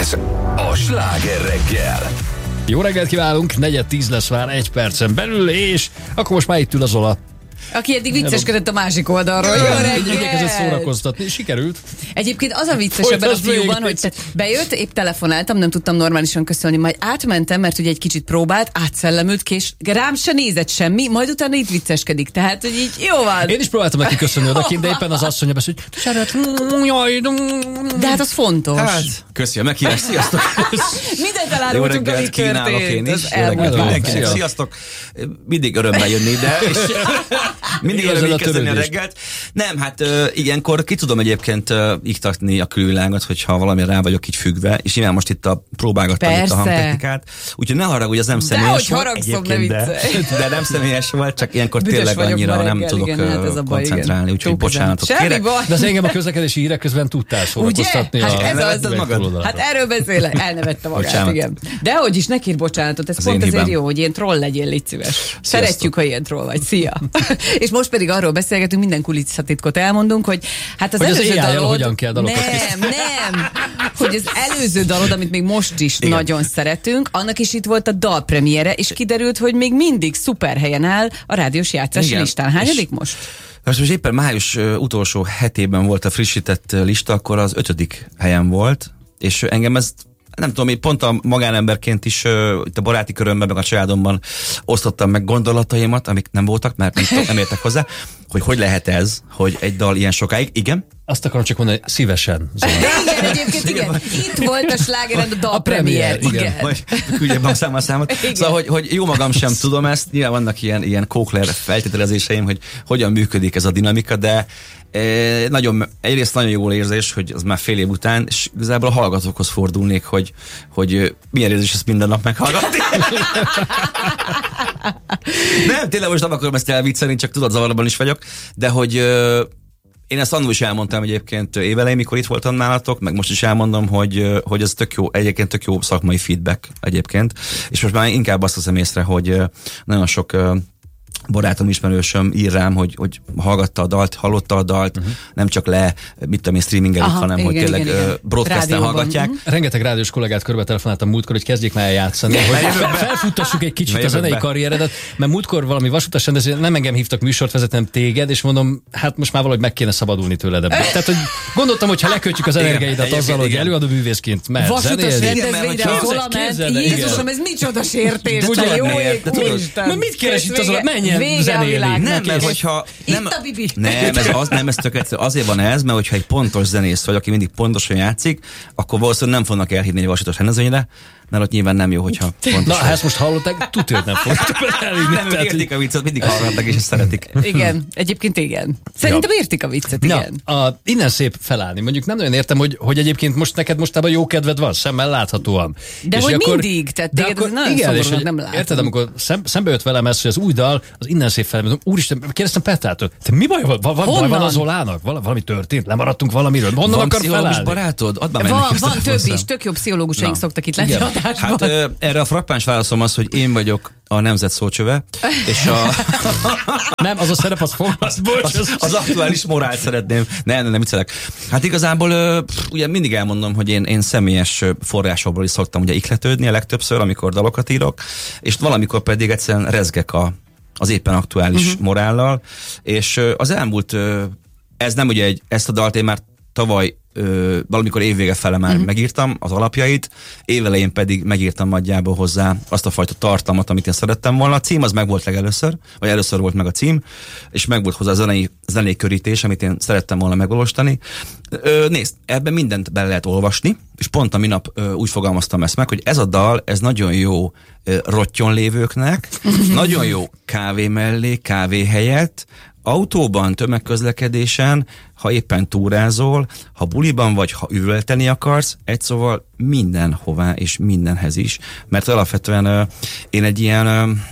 Ez a Sláger reggel. Jó reggelt kívánunk, 9:10 lesz már 1 percen belül, és akkor most már itt ül az Zola. Aki eddig vicceskedett a másik oldalról. Jó reggelt! Igyekezett szórakoztatni, sikerült. Egyébként az a vicces ebben a fiúban, hogy bejött, épp telefonáltam, nem tudtam normálisan köszönni, majd átmentem, mert ugye egy kicsit próbált, átszellemült, és rám se nézett semmi, majd utána itt vicceskedik. Tehát, hogy így jó van. Én is próbáltam neki köszönni odakint, de éppen az asszonya beszél, hogy de hát az fontos. Hát, köszi a meghívást, sziasztok! Mindent elárultunk, ami kínálok én történt. is. Jó reggelt mindenkinek, sziasztok! Mindig örömmel jönni ide, és mindig örömmel kezdeni a reggelt. Nem, hát ilyenkor ki tudom egyébként iktatni a külvilágot, hogyha valami rá vagyok így függve, és nyilván most itt próbálgattam itt a hangtechnikát. Úgyhogy ne haragudj, az nem személyes volt egyébként, de nem személyes volt, csak ilyenkor tényleg annyira nem tudok koncentrálni, úgyhogy bocsánatot kérek. De az engem a közlekedési hírek közben tudtál szórakoztatni. Hát erről beszélek, elnevette magát, igen. De hogy is, ne kérj bocsánatot, ez pont azért jó, hogy ilyen troll legyél, légy szíves. Szeretjük, ha ilyen troll vagy. Szia! És most pedig arról beszélgetünk, minden kulisszatitkot elmondunk, hogy hát az előző dalod... hogyan kell dalokat nem, hogy az előző dalod, amit még most is igen, nagyon szeretünk, annak is itt volt a dalpremiere, és kiderült, hogy még mindig szuper helyen áll a rádiós játszási listán. Hányadik most? Most éppen május utolsó hetében volt a frissített lista, akkor az 5. helyen volt, és engem ez nem tudom, pont a magánemberként is itt a baráti körömben, meg a családomban osztottam meg gondolataimat, amik nem voltak, mert nem értek hozzá, hogy lehet ez, hogy egy dal ilyen sokáig. Igen? Azt akarom csak mondani, szívesen. Igen, egyébként igen. Itt volt a slágeren a dalpremier. Igen. Vagy küldjem a számot. Szóval, hogy jó magam sem tudom ezt, nyilván vannak ilyen Kókler feltételezéseim, hogy hogyan működik ez a dinamika, de egyrészt nagyon jó érzés, hogy az már fél év után, és igazából a hallgatókhoz fordulnék, hogy milyen érzés ezt minden nap meghallgatni. Nem, tényleg most nem akarom ezt elviccelni, csak tudod, zavarban is vagyok, de hogy én ezt annól is elmondtam egyébként évelején, mikor itt voltam nálatok, meg most is elmondom, hogy ez egyébként tök jó szakmai feedback egyébként, és most már inkább azt veszem észre, hogy nagyon sok barátom, ismerősöm ír rám, hogy hallgatta a dalt, hallotta a dalt, nem csak mit tudom én, streamingelik, hanem igen, hogy tényleg broadcasten hallgatják. Rengeteg rádiós kollégát körbe telefonáltam múltkor, hogy kezdjék már eljátszani, hogy felfuttassuk egy kicsit a zenei karrieredet, mert múltkor valami vasútas rendező, nem engem hívtak műsort vezetem téged, és mondom, hát most már valahogy meg kéne szabadulni tőled ebből. Tehát, hogy gondoltam, hogy ha lekötjük az energiaidat azzal, hogy előadó művészként mehet vasútas rendezvényre az Zola ment, Jézusom, ez micsoda sértés, jó ég, úristen. Mit keres itt az Zola? Menjen zenélni. Nem, mert hogyha... Nem, ez tök egyszerű. Azért van ez, mert hogyha egy pontos zenész vagy, aki mindig pontosan játszik, akkor valószínűleg nem fognak elhívni egy vasútos rendezvényre, mert ott nyilván nem jó, hogyha pontos. Na, ezt most hallották, tudod, nem fogtok elhívni. Nem, értik a viccet, mindig hallgatnak, és ezt szeretik. Igen, egyébként igen. Szerintem értik a viccet, igen. Innen szép felállni. Mondjuk nem nagyon értem, hogy egyébként most neked mostában jó kedved van, szemmel láthatóan. De és hogy akkor, mindig, tehát téged ez nagyon szomorúnak nem látom. Érted, amikor szembe jött velem ez, hogy az új dal, az innen szép felállni. Úristen, kérdeztem Petrától, te mi baj van a Zolának? Valami történt? Lemaradtunk valamiről? Honnan akar felállni? Barátod? Van több is, tök jobb pszichológusaink szoktak itt lenni. Hát erre a frappáns válaszom az, hogy én vagyok a nemzet szócsöve, és nem, az a szerep, az aktuális morált szeretném. Nem viccelek. Hát igazából ugye mindig elmondom, hogy én személyes forrásokból is szoktam ugye ihletődni a legtöbbször, amikor dalokat írok, és valamikor pedig egyszerűen rezgek az éppen aktuális morállal, és az elmúlt, ez nem ugye ezt a dalt én már tavaly valamikor évvége fele már megírtam az alapjait, évelején pedig megírtam nagyjából hozzá azt a fajta tartalmat, amit én szerettem volna. A cím az meg volt legelőször, vagy először volt meg a cím, és meg volt hozzá a zenei körítés, amit én szerettem volna megvalósítani. Nézd, ebben mindent bele lehet olvasni, és pont a minap úgy fogalmaztam ezt meg, hogy ez a dal, ez nagyon jó rottyon lévőknek, nagyon jó kávé mellé, kávé helyett, autóban, tömegközlekedésen, ha éppen túrázol, ha buliban vagy, ha üvölteni akarsz, egy szóval mindenhová és mindenhez is. Mert alapvetően én egy ilyen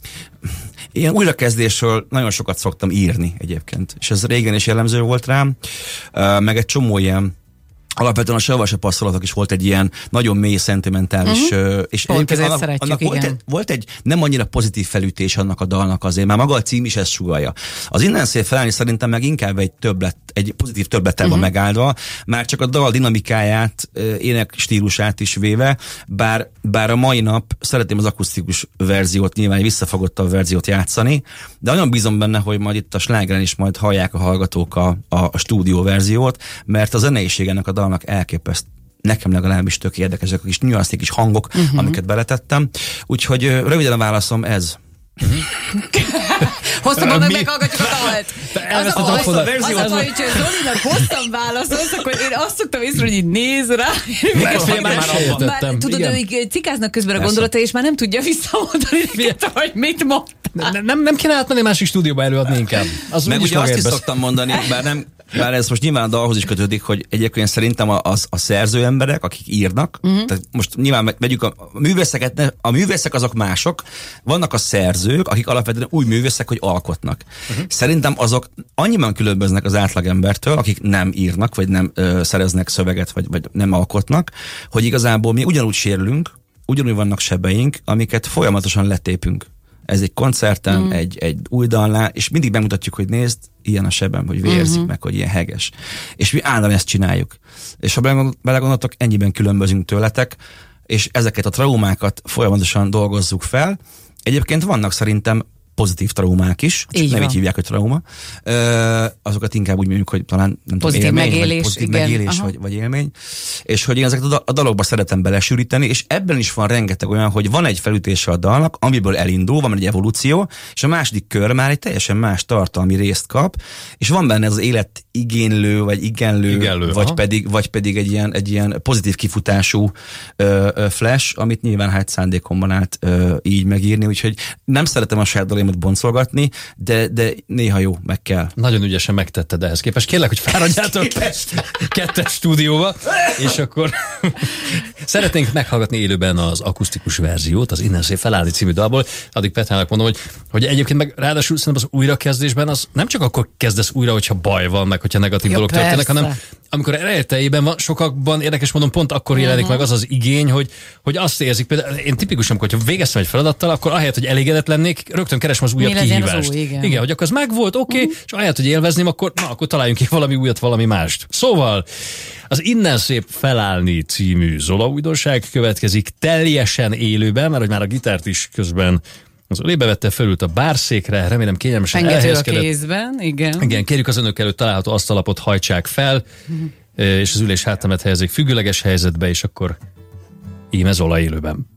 újrakezdésről nagyon sokat szoktam írni egyébként. És ez régen is jellemző volt rám, meg egy csomó ilyen alapvetően a Savas passzolatok is volt egy ilyen nagyon mély, szentimentális, és pont ezért szeretjük, annak volt egy nem annyira pozitív felütés annak a dalnak azért, már maga a cím is ezt sugallja. Az Innen szép felállni szerintem meg inkább egy pozitív többlettel van megáldva, már csak a dal dinamikáját, ének stílusát is véve, bár a mai nap szeretném az akusztikus verziót, nyilván egy visszafogottabb verziót játszani, de nagyon bízom benne, hogy majd itt a slágeren is majd hallják a hallgatók a stúdió verziót, mert a zeneiség ennek a dalnak elképesztő. Nekem legalábbis tök érdekesek a kis nüanszték, kis hangok, amiket beletettem. Úgyhogy röviden a válaszom ez. Hosszabban meghallgatjuk a dalt. Az a baj, hogy Zolinak hosszan válaszolsz, akkor én azt szoktam észre, hogy így néz rá. Tudod, ők cikáznak közben a gondolatai, és már nem tudja visszamondani neked, hogy mit mondtál. Nem kéne átmenni másik stúdióba előadni inkább. Meg ugye azt is szoktam mondani, bár ez most nyilván a dalhoz is kötődik, hogy egyébként szerintem a szerző emberek, akik írnak, tehát most nyilván vegyük a művészeket, a művészek azok mások, vannak a szerzők, akik alapvetően úgy művészek, hogy alkotnak. Szerintem azok annyiban különböznek az átlagembertől, akik nem írnak, vagy nem szereznek szöveget, vagy nem alkotnak, hogy igazából mi ugyanúgy sérülünk, ugyanúgy vannak sebeink, amiket folyamatosan letépünk. Ez egy koncerten, egy új dalnál, és mindig bemutatjuk, hogy nézd, ilyen a sebem, hogy vérzik meg, hogy ilyen heges. És mi állandóan ezt csináljuk. És ha belegondoltok, ennyiben különbözünk tőletek, és ezeket a traumákat folyamatosan dolgozzuk fel. Egyébként vannak szerintem pozitív traumák is, csak nem így hívják, hogy trauma. Azokat inkább úgy mondjuk, hogy talán nem pozitív tudom, élmény, megélés, vagy pozitív megélés, vagy élmény. És hogy én ezeket a dalokba szeretem belesűríteni, és ebben is van rengeteg olyan, hogy van egy felütése a dalnak, amiből elindul, van egy evolúció, és a második kör már egy teljesen más tartalmi részt kap, és van benne ez az élet igénylő, vagy igenlő, vagy pedig egy ilyen pozitív kifutású flash, amit nyilván hát szándékomban állt így megírni, úgyhogy nem szeretem a saját dalémat boncolgatni, de néha jó, meg kell. Nagyon ügyesen megtetted ehhez képest. Kérlek, hogy fáradjátok kettes stúdióba, és akkor szeretnénk meghallgatni élőben az akusztikus verziót, az Innen szép felállni című dalból. Addig Petrának mondom, hogy egyébként meg ráadásul szerintem az újrakezdésben az nem csak akkor kezdesz újra, hogyha baj van, meg hogyha negatív dolog történnek, hanem amikor elejétejében van, sokakban érdekes mondom, pont akkor jelenik meg az az igény, hogy azt érzik, például én tipikusan, hogyha végeztem egy feladattal, akkor ahelyett, hogy elégedett lennék, rögtön keresem az újabb kihívást. Igen, hogy akkor az megvolt, oké, és ahelyett, hogy élvezném, akkor találjunk ki valami újat, valami mást. Szóval az Innen szép felállni című Zola újdonság következik teljesen élőben, mert hogy már a gitárt is közben az Olébe vette, felült a bárszékre, remélem kényelmesen elhelyezkedett. A kézben, igen. Igen, kérjük az önök előtt található asztalapot hajtsák fel, és az ülés hátamet helyezik függőleges helyzetbe, és akkor íme Zola élőben.